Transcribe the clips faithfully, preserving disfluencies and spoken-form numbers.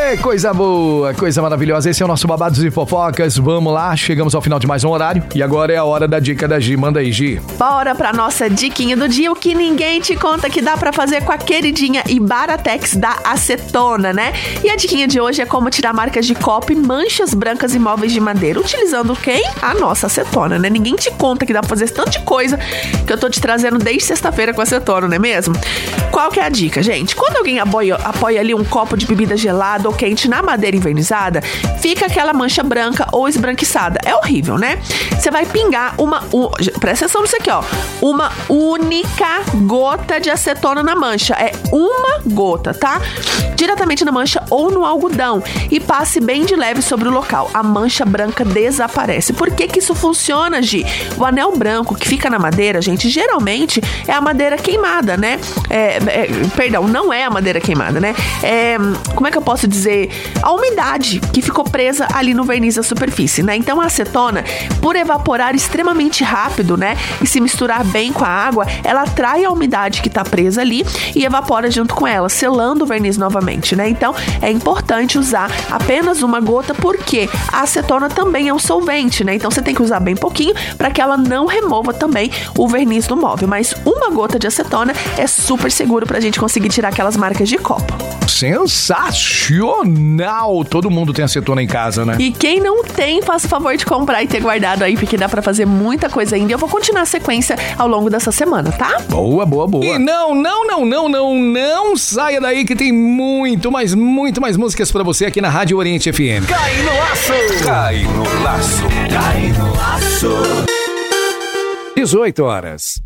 Ê, coisa boa, coisa maravilhosa. Esse é o nosso Babados e Fofocas. Vamos lá, chegamos ao final de mais um horário. E agora é a hora da dica da Gi. Manda aí, Gi. Bora pra nossa diquinha do dia. O que ninguém te conta que dá pra fazer com a queridinha Ibaratex da acetona, né? E a diquinha de hoje é como tirar marcas de copo e manchas brancas em móveis de madeira. Utilizando quem? A nossa acetona, né? Ninguém te conta que dá pra fazer esse tanto de coisa que eu tô te trazendo desde sexta-feira com acetona, não é mesmo? Qual que é a dica, gente? Quando alguém apoia, apoia ali um copo de bebida gelada ou quente na madeira envernizada, fica aquela mancha branca ou esbranquiçada. É horrível, né? Você vai pingar uma... Uh, presta atenção nisso aqui, ó. Uma única gota de acetona na mancha. É uma gota, tá? Diretamente na mancha ou no algodão. E passe bem de leve sobre o local. A mancha branca desaparece. Por que que isso funciona, Gi? O anel branco que fica na madeira, gente, geralmente é a madeira queimada, né? É, é, perdão, não é a madeira queimada, né? É, como é que eu posso dizer? A umidade que ficou presa ali no verniz da superfície, né? Então a acetona, por evaporar extremamente rápido, né? E se misturar bem com a água, ela atrai a umidade que tá presa ali e evapora junto com ela, selando o verniz novamente, né? Então é importante usar apenas uma gota, porque a acetona também é um solvente, né? Então você tem que usar bem pouquinho para que ela não remova também o verniz do móvel. Mas uma gota de acetona é super seguro pra gente conseguir tirar aquelas marcas de copo. Sensacional! Todo mundo tem acetona em casa, né? E quem não tem, faça o favor de comprar e ter guardado aí, porque dá pra fazer muita coisa ainda. Eu vou continuar a sequência ao longo dessa semana, tá? Boa, boa, boa. E não, não, não, não, não, não saia daí que tem muito mais, muito mais músicas pra você aqui na Rádio Oriente F M. Cai no laço! Cai no laço! Cai no laço! dezoito horas.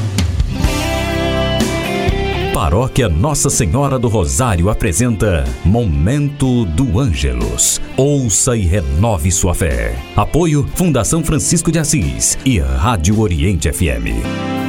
Paróquia Nossa Senhora do Rosário apresenta Momento do Ângelus. Ouça e renove sua fé. Apoio Fundação Francisco de Assis e Rádio Oriente F M.